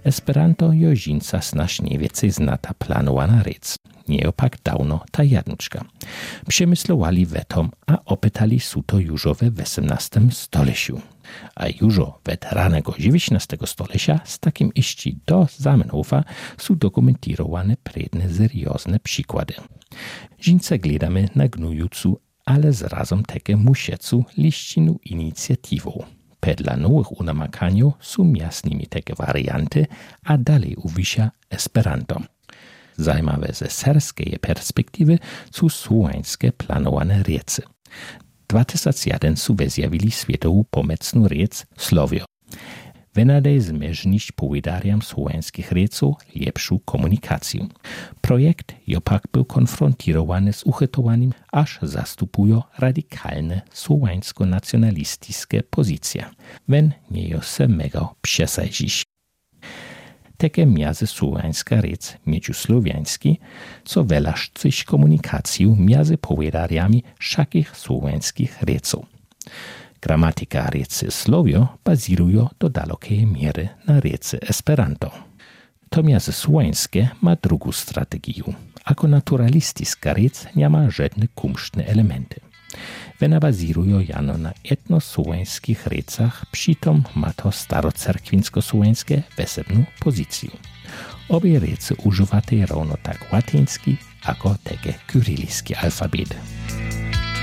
Esperanto jo žinca snaž niewiece znata planowana rec. Nie opak dawno ta jadnuczka. Przemyslowali wetom, a opytali suto jużo we 18 stoleciu. A jużo wet ranego 19 stolecia z takim iści do Zamenhofa są dokumentowane predne seriozne przykłady. Żince gledamy na gnujucu, ale zrazom teke musiecu liścinu inicjatywą. Pedla nowych unamakaniów są miastnimi teke warianty, a dalej uwisia Esperanto. Zajmawe ze serskiej perspektywy są słowańskie planowane rece. 2001 są zjawili światową pomocną rec Słowio. Wenadej zmierzyć powiedziariam słowańskich reców lepszą komunikację. Projekt jopak był konfrontowany z uchytowaniem, aż zastupują radykalne słowańsko-nacjonalistyczne pozycje. Wen nie se mega przesadzić. Takie miazy słowańska rec międzysłowiański, co welaszczyć komunikację między powiedziariami wszakich słowańskich reców. Gramatyka recy Słowio baziruje do dalekiej miery na recy Esperanto. To miazy słowańskie ma drugą strategię. Ako naturalistyczna rec nie ma żadne kumsztne elementy. Wena baziruje jano na etnosłowańskich recach, przytom ma to starocerkwinsko-słowańskie wesebną pozycję. Obie recy używają równo tak łaciński, jako takie kyrylijski alfabet.